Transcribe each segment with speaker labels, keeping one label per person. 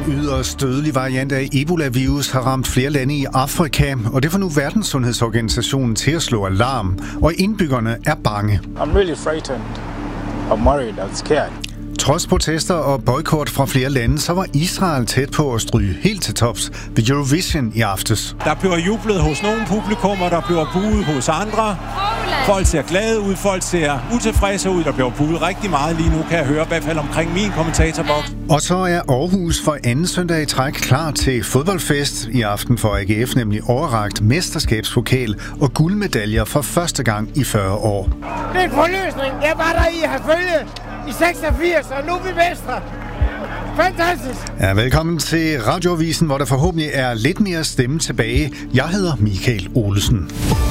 Speaker 1: yderst dødelig variant af Ebola-virus har ramt flere lande i Afrika, og det får nu Verdenssundhedsorganisationen til at slå alarm, og indbyggerne er bange.
Speaker 2: I'm really frightened. I'm worried. I'm scared.
Speaker 1: Trods protester og boykot fra flere lande, så var Israel tæt på at stryge helt til tops ved Eurovision i aftes.
Speaker 3: Der bliver jublet hos nogle publikummer, der bliver buet hos andre. Folk ser glade ud, folk ser utilfredse ud. Der bliver buet rigtig meget lige nu, kan jeg høre, i hvert fald omkring min kommentatorboks.
Speaker 1: Og så er Aarhus for anden søndag i træk klar til fodboldfest. I aften får AGF nemlig overrakt mesterskabspokal og guldmedaljer for første gang i 40 år.
Speaker 4: Det er en forløsning. Jeg var der i Herfølge i 86, og nu er vi mestre. Fantastisk!
Speaker 1: Ja, velkommen til Radioavisen, hvor der forhåbentlig er lidt mere stemme tilbage. Jeg hedder Michael Olesen.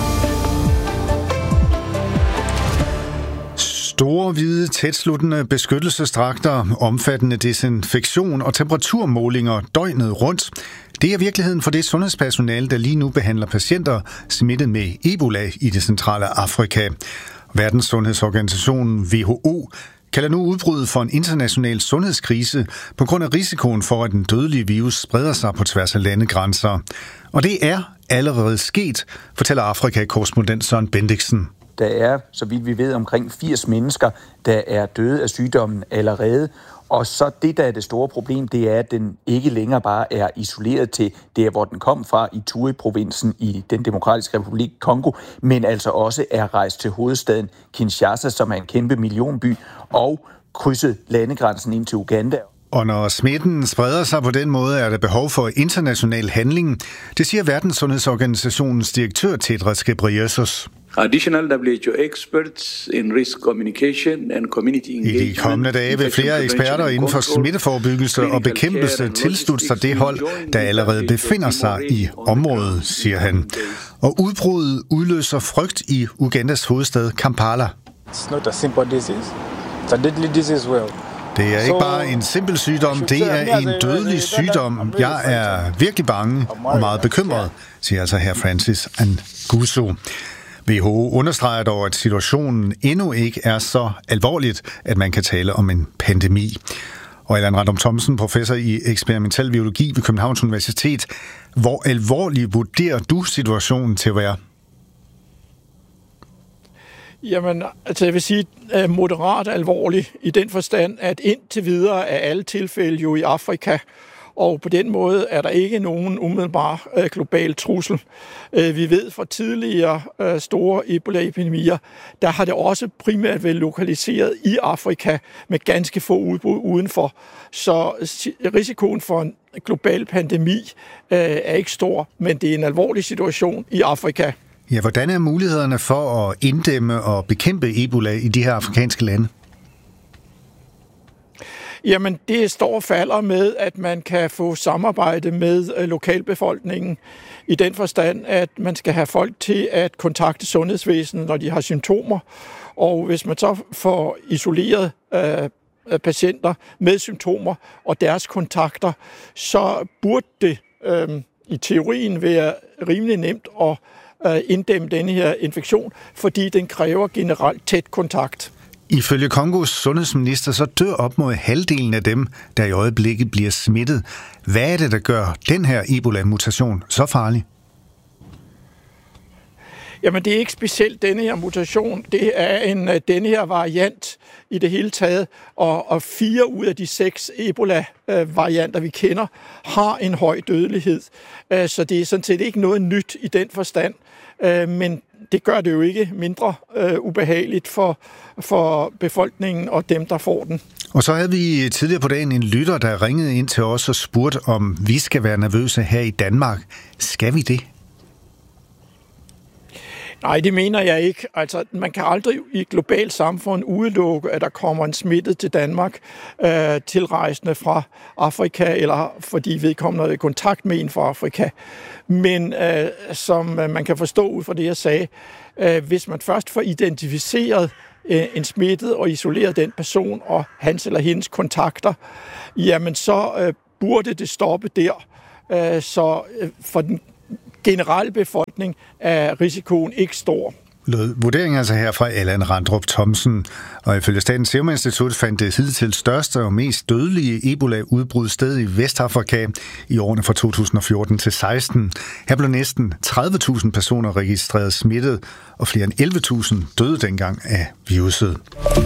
Speaker 1: Store, hvide, tætsluttende beskyttelsesdragter, omfattende desinfektion og temperaturmålinger døgnet rundt. Det er virkeligheden for det sundhedspersonale, der lige nu behandler patienter smittet med Ebola i det centrale Afrika. Verdenssundhedsorganisationen WHO kalder nu udbruddet for en international sundhedskrise på grund af risikoen for, at den dødelige virus spreder sig på tværs af landegrænser. Og det er allerede sket, fortæller Afrika-korrespondent Søren Bendiksen.
Speaker 5: Der er, så vidt vi ved, omkring 80 mennesker, der er døde af sygdommen allerede. Og så det, der er det store problem, det er, at den ikke længere bare er isoleret til der, hvor den kom fra, i Ituri-provinsen i den demokratiske republik Kongo, men altså også er rejst til hovedstaden Kinshasa, som er en kæmpe millionby, og krydset landegrænsen ind til Uganda.
Speaker 1: Og når smitten spreder sig på den måde, er der behov for international handling. Det siger Verdenssundhedsorganisationens direktør Tedros Ghebreyesus.
Speaker 6: Additional WHO experts in risk communication and community engagement.
Speaker 1: I de kommende dage vil flere eksperter inden for smitteforebyggelse og bekæmpelse tilslutte sig det hold, der allerede befinder sig i området, siger han. Og udbruddet udløser frygt i Ugandas hovedstad Kampala.
Speaker 2: It's not a simple disease. It's a deadly disease well.
Speaker 1: Det er ikke bare en simpel sygdom, det er en dødelig sygdom. Jeg er virkelig bange og meget bekymret, siger altså her Francis Nguzo. WHO understreger dog, at situationen endnu ikke er så alvorligt, at man kan tale om en pandemi. Og Allan Randrup Thomsen, professor i eksperimentel biologi ved Københavns Universitet. Hvor alvorlig vurderer du situationen til at være?
Speaker 7: Jamen, altså jeg vil sige moderat alvorlig i den forstand, at indtil videre er alle tilfælde jo i Afrika, og på den måde er der ikke nogen umiddelbar global trussel. Vi ved fra tidligere store Ebola-epidemier, der har det også primært været lokaliseret i Afrika med ganske få udbrud udenfor. Så risikoen for en global pandemi er ikke stor, men det er en alvorlig situation i Afrika.
Speaker 1: Ja, hvordan er mulighederne for at inddæmme og bekæmpe Ebola i de her afrikanske lande?
Speaker 7: Jamen, det står og falder med, at man kan få samarbejde med lokalbefolkningen i den forstand, at man skal have folk til at kontakte sundhedsvæsenet, når de har symptomer. Og hvis man så får isoleret patienter med symptomer og deres kontakter, så burde det i teorien være rimelig nemt at inddæmme denne her infektion, fordi den kræver generelt tæt kontakt.
Speaker 1: Ifølge Kongos sundhedsminister, så dør op mod halvdelen af dem, der i øjeblikket bliver smittet. Hvad er det, der gør den her Ebola-mutation så farlig?
Speaker 7: Jamen, det er ikke specielt denne her mutation. Det er denne her variant i det hele taget, og 4 ud af de 6 Ebola-varianter, vi kender, har en høj dødelighed. Så det er sådan set ikke noget nyt i den forstand, men det gør det jo ikke mindre ubehageligt for befolkningen og dem, der får den.
Speaker 1: Og så havde vi tidligere på dagen en lytter, der ringede ind til os og spurgte, om vi skal være nervøse her i Danmark. Skal vi det?
Speaker 7: Nej, det mener jeg ikke. Altså, man kan aldrig i et globalt samfund udelukke, at der kommer en smittet til Danmark tilrejsende fra Afrika, eller fordi vedkommende er i kontakt med en fra Afrika. Men som man kan forstå ud fra det, jeg sagde, hvis man først får identificeret en smittet og isoleret den person og hans eller hendes kontakter, jamen så burde det stoppe der. Så for den generelle befolkning er risikoen ikke stor.
Speaker 1: lød vurderingen altså her fra Allan Randrup Thomsen. Og ifølge Statens Serum Institut fandt det hidtil største og mest dødelige Ebola-udbrud sted i Vestafrika i årene fra 2014 til 16. Her blev næsten 30.000 personer registreret smittet, og flere end 11.000 døde dengang af viruset.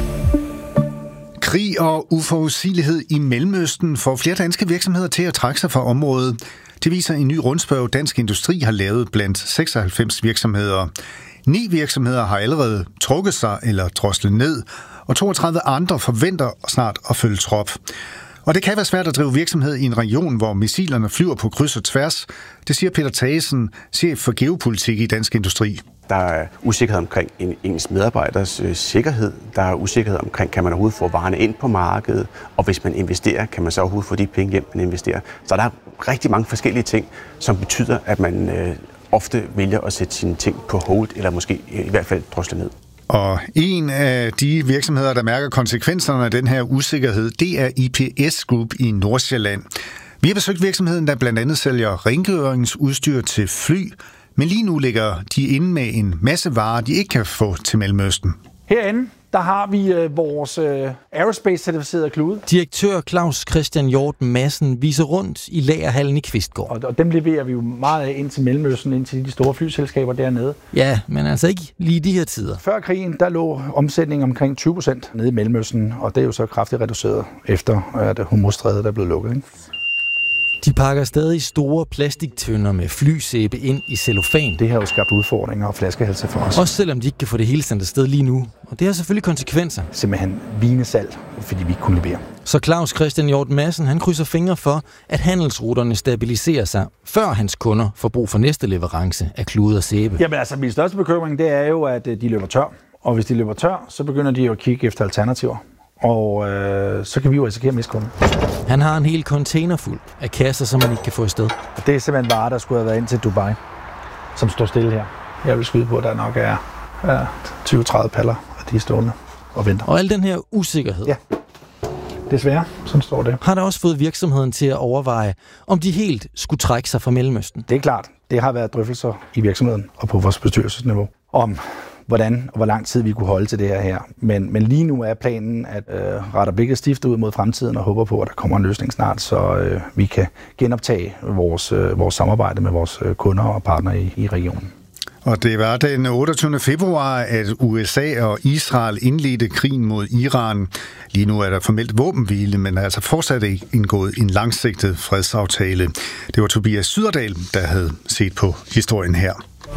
Speaker 1: Krig og uforudsigelighed i Mellemøsten får flere danske virksomheder til at trække sig fra området. Det viser en ny rundspørg, Dansk Industri har lavet blandt 96 virksomheder. 9 virksomheder har allerede trukket sig eller droslet ned, og 32 andre forventer snart at følge trop. Og det kan være svært at drive virksomhed i en region, hvor missilerne flyver på kryds og tværs. Det siger Peter Thagesen, chef for geopolitik i Dansk Industri.
Speaker 8: Der er usikkerhed omkring ens medarbejders sikkerhed. Der er usikkerhed omkring, kan man overhovedet få varerne ind på markedet? Og hvis man investerer, kan man så overhovedet få de penge hjem, man investerer? Så der er rigtig mange forskellige ting, som betyder, at man ofte vælger at sætte sine ting på hold, eller måske i hvert fald drosle ned.
Speaker 1: Og en af de virksomheder, der mærker konsekvenserne af den her usikkerhed, det er IPS Group i Nordsjælland. Vi har besøgt virksomheden, der blandt andet sælger rengøringsudstyr til fly, men lige nu ligger de inde med en masse varer, de ikke kan få til Mellemøsten.
Speaker 9: Herinde, der har vi vores aerospace-certificerede klude.
Speaker 10: Direktør Claus Christian Hjort Madsen viser rundt i lagerhallen i Kvistgård.
Speaker 9: Og dem leverer vi jo meget af ind til Mellemøsten, ind til de store flyselskaber dernede.
Speaker 10: Ja, men altså ikke lige de her tider.
Speaker 9: Før krigen, der lå omsætningen omkring 20% nede i Mellemøsten, og det er jo så kraftigt reduceret efter, at Hormuzstrædet er blevet lukket, ikke?
Speaker 10: De pakker stadig store plastiktønder med flysæbe ind i cellofan.
Speaker 9: Det har jo skabt udfordringer og flaskehalse for os.
Speaker 10: Også selvom de ikke kan få det hele sendt afsted lige nu. Og det har selvfølgelig konsekvenser.
Speaker 9: Simpelthen vinesalg, fordi vi ikke kunne levere.
Speaker 10: Så Claus Christian Hjort Madsen, han krydser fingre for, at handelsruterne stabiliserer sig, før hans kunder får brug for næste leverance af klude og sæbe.
Speaker 9: Jamen altså, min største bekymring, det er jo, at de løber tør. Og hvis de løber tør, så begynder de jo at kigge efter alternativer. Og så kan vi jo risikere at miste kunden.
Speaker 10: Han har en hel container fuld af kasser, som man ikke kan få afsted.
Speaker 9: Det er simpelthen varer, der skulle have været ind til Dubai, som står stille her. Jeg vil skyde på, at der nok er 20-30 paller, og de er stående og venter.
Speaker 10: Og al den her usikkerhed.
Speaker 9: Ja, desværre, sådan står det.
Speaker 10: Har der også fået virksomheden til at overveje, om de helt skulle trække sig fra Mellemøsten?
Speaker 9: Det er klart. Det har været drøftelser i virksomheden og på vores bestyrelsesniveau om hvordan og hvor lang tid vi kunne holde til det her. Men lige nu er planen at rette blikket stift ud mod fremtiden og håber på, at der kommer en løsning snart, så vi kan genoptage vores samarbejde med vores kunder og partnere i regionen.
Speaker 1: Og det var den 28. februar, at USA og Israel indledte krigen mod Iran. Lige nu er der formelt våbenhvile, men er altså fortsat ikke indgået en langsigtet fredsaftale. Det var Tobias Syderdal, der havde set på historien her.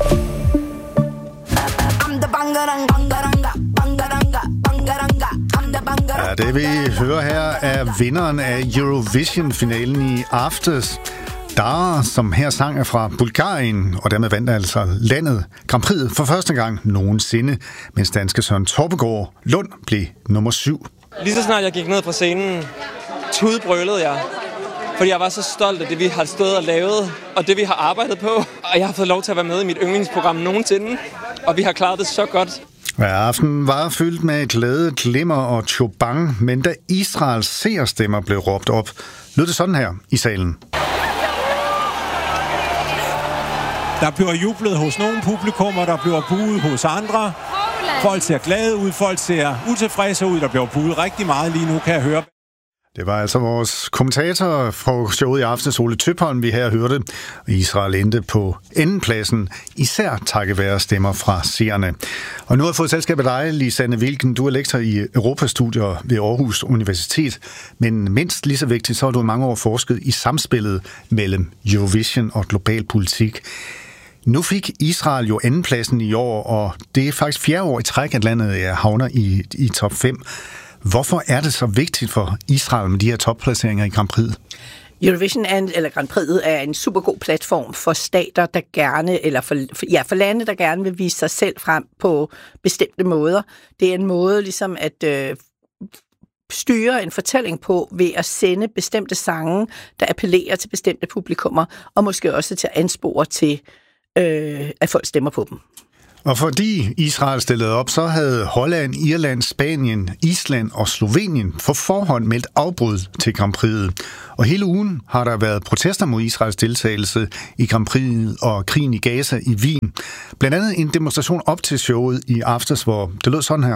Speaker 1: Ja, det vi hører her er vinderen af Eurovision-finalen i aftes. Dara, som her sang er fra Bulgarien, og dermed vandt altså landet Grand Prix'et for første gang nogensinde, mens danske Søren Torpegaard Lund blev nummer 7.
Speaker 11: Lige så snart jeg gik ned fra scenen, tudbrølede jeg, fordi jeg var så stolt af det, vi har stået og lavet, og det, vi har arbejdet på. Og jeg har fået lov til at være med i mit yndlingsprogram nogensinde, og vi har klaret det så godt.
Speaker 1: Ja, aftenen var fyldt med glæde, glimmer og tjobang, men da Israels seerstemmer blev råbt op, lød det sådan her i salen.
Speaker 3: Der bliver jublet hos nogle publikummer, der bliver buet hos andre. Folk ser glade ud, folk ser utilfredse ud, der bliver buet rigtig meget lige nu, kan jeg høre.
Speaker 1: Det var altså vores kommentator fra showet i aftes, Ole Tøpholm, vi her hørte. Israel endte på andenpladsen, især takket være stemmer fra seerne. Og nu har jeg fået selskab af dig, Lisanne Wilken. Du er lektor i Europastudier ved Aarhus Universitet. Men mindst lige så vigtigt, så har du i mange år forsket i samspillet mellem Eurovision og global politik. Nu fik Israel jo andenpladsen i år, og det er faktisk 4. år i træk, at landet havner i top 5. Hvorfor er det så vigtigt for Israel med de her topplaceringer i Grand Prix'et?
Speaker 12: Eurovision Grand Prix'et er en super god platform for stater, der gerne, eller for lande, der gerne vil vise sig selv frem på bestemte måder. Det er en måde ligesom at styre en fortælling på ved at sende bestemte sange, der appellerer til bestemte publikummer, og måske også til at anspore til, at folk stemmer på dem.
Speaker 1: Og fordi Israel stillede op, så havde Holland, Irland, Spanien, Island og Slovenien for forhånd meldt afbrud til Grand Prix'et. Og hele ugen har der været protester mod Israels deltagelse i Grand Prix'et og krigen i Gaza i Wien. Blandt andet en demonstration op til showet i aftes, hvor det lød sådan her.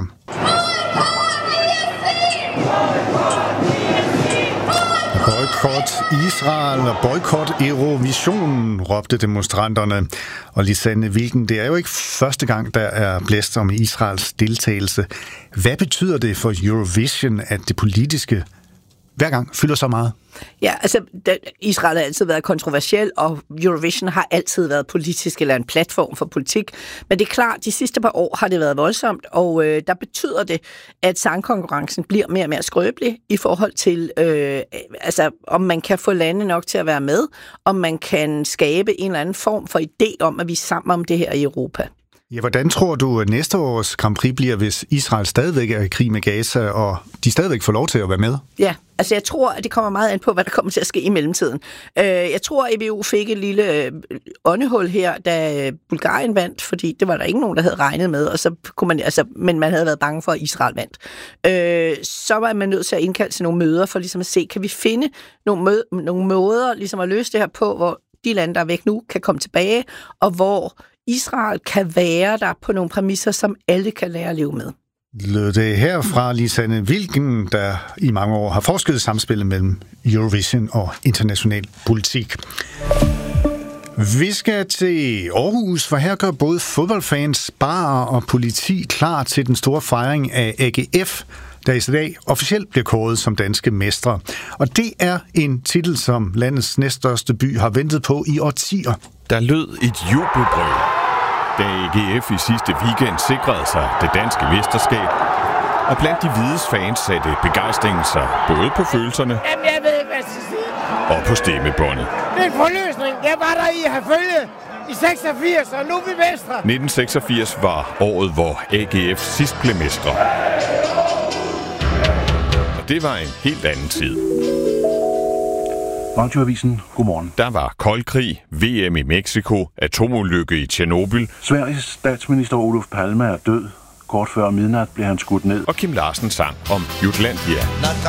Speaker 1: Boykot Israel og boykot Eurovision, råbte demonstranterne. Og Lisanne Wilken, det er jo ikke første gang, der er blæst om Israels deltagelse. Hvad betyder det for Eurovision, at det politiske hver gang fylder så meget?
Speaker 12: Ja, altså Israel har altid været kontroversiel, og Eurovision har altid været politisk, eller en platform for politik. Men det er klart, de sidste par år har det været voldsomt, og der betyder det, at sangkonkurrencen bliver mere og mere skrøbelig i forhold til, om man kan få lande nok til at være med, om man kan skabe en eller anden form for idé om, at vi er sammen om det her i Europa.
Speaker 1: Ja, hvordan tror du, at næste års Grand Prix bliver, hvis Israel stadigvæk er i krig med Gaza, og de stadigvæk får lov til at være med?
Speaker 12: Ja, altså jeg tror, at det kommer meget an på, hvad der kommer til at ske i mellemtiden. Jeg tror, at EBU fik et lille åndehul her, da Bulgarien vandt, fordi det var der ikke nogen, der havde regnet med, og så kunne man, men man havde været bange for, at Israel vandt. Så var man nødt til at indkalde til nogle møder, for ligesom at se, kan vi finde nogle måder ligesom at løse det her på, hvor de lande, der er væk nu, kan komme tilbage, og hvor Israel kan være der på nogle præmisser, som alle kan lære at leve med.
Speaker 1: Lød det her fra Lisanne Wilken, der i mange år har forsket samspillet mellem Eurovision og international politik. Vi skal til Aarhus, for her gør både fodboldfans, barer og politi klar til den store fejring af AGF, der i dag officielt bliver kåret som danske mestre. Og det er en titel, som landets næststørste by har ventet på i årtier.
Speaker 13: Der lød et jubelbrøl, da AGF i sidste weekend sikrede sig det danske mesterskab. Og blandt de hvides fans satte begejstringen sig både på følelserne og på stemmebåndet.
Speaker 4: Det er en forløsning. Jeg var der i Herfølge i 86, og nu er vi mestre.
Speaker 13: 1986 var året, hvor AGF sidst blev mestre. Og det var en helt anden tid.
Speaker 14: Radioavisen, godmorgen.
Speaker 13: Der var koldkrig, VM i Mexico, atomulykke i Tjernobyl.
Speaker 14: Sveriges statsminister Olof Palme er død. Kort før midnat blev han skudt ned.
Speaker 13: Og Kim Larsen sang om Jutlandia.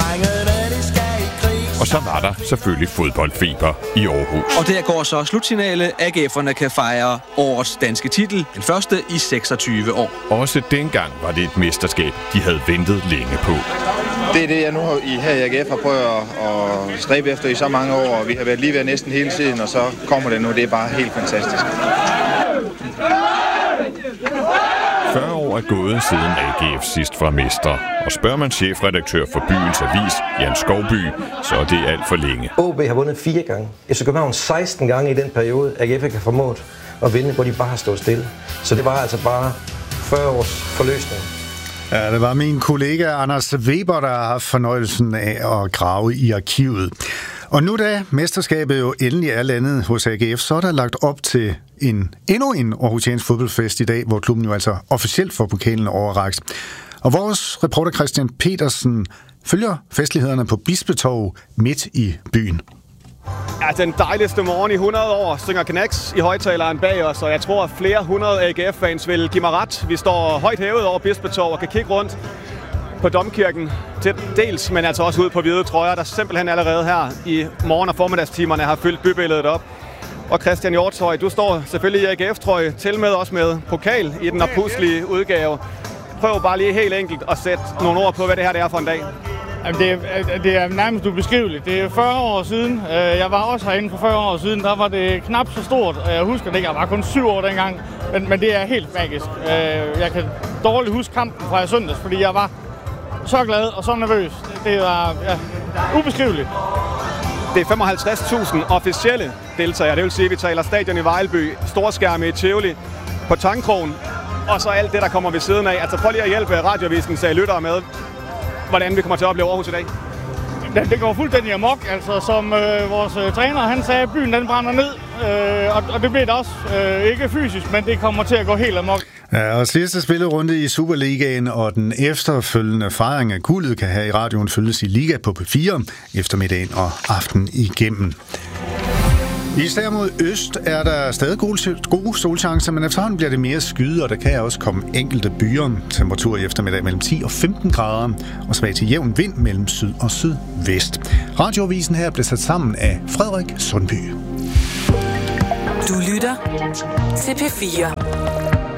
Speaker 13: Og så var der selvfølgelig fodboldfeber i Aarhus.
Speaker 15: Og der går så slutsignale. AGF'erne kan fejre årets danske titel. Den første i 26 år.
Speaker 13: Også dengang var det et mesterskab, de havde ventet længe på.
Speaker 16: Det er det, jeg nu her i AGF har prøvet at stræbe efter i så mange år. Vi har været lige ved næsten hele tiden, og så kommer det nu. Det er bare helt fantastisk.
Speaker 13: 40 år er gået siden AGF sidst var mestre. Og spørger man chefredaktør for byens avis, Jan Skovby, så er det alt for længe.
Speaker 17: OB har vundet 4 gange. FC København 16 gange i den periode, AGF ikke har formået at vinde, hvor de bare har stået stille. Så det var altså bare 40 års forløsning.
Speaker 1: Ja, det var min kollega Anders Weber, der har haft fornøjelsen af at grave i arkivet. Og nu da mesterskabet jo endelig er landet hos AGF, så er der lagt op til endnu en aarhusiansk fodboldfest i dag, hvor klubben jo altså officielt får pokalen overrakt. Og vores reporter Christian Petersen følger festlighederne på Bispetorv midt i byen.
Speaker 18: Ja, den dejligste morgen i 100 år synger Knacks i højtaleren bag os, og jeg tror, at flere 100 AGF-fans vil give mig ret. Vi står højt hævet over Bispetorv og kan kigge rundt på Domkirken til dels, men altså også ud på hvide trøjer, der simpelthen allerede her i morgen- og formiddagstimerne har fyldt bybilledet op. Og Christian Hjortshøj, du står selvfølgelig i AGF-trøje, til med også med pokal i den opuslige udgave. Prøv bare lige helt enkelt at sætte nogle ord på, hvad det her er for en dag.
Speaker 19: Jamen, det er nærmest ubeskriveligt. Det er 40 år siden. Jeg var også herinde for 40 år siden. Der var det knap så stort. Jeg husker det ikke. Jeg var kun 7 år dengang. Men det er helt magisk. Jeg kan dårligt huske kampen fra i søndags, fordi jeg var så glad og så nervøs. Det var ubeskriveligt.
Speaker 18: Det er 55.000 officielle deltagere. Det vil sige, at vi taler stadion i Vejlby, storskærme i Tivoli, på Tangkrogen, og så alt det, der kommer ved siden af. Altså prøv lige at hjælpe radioavisens lyttere med, hvordan vi kommer til at opleve Aarhus i dag.
Speaker 19: Det går fuldstændig amok. Altså, som vores træner han sagde, at byen den brænder ned. Og det bliver det også. Ikke fysisk, men det kommer til at gå helt amok.
Speaker 1: Ja, og sidste spillerunde i Superligaen og den efterfølgende fejring af guldet kan her i radioen følges i Liga på P4 eftermiddagen og aften igennem. Især mod øst er der stadig gode solchancer, men efterhånden bliver det mere skyet, og der kan også komme enkelte byer. Temperatur i eftermiddag mellem 10 og 15 grader, og svag til jævn vind mellem syd og sydvest. Radioavisen her blev sat sammen af Frederik Sundby.
Speaker 20: Du lytter til P4.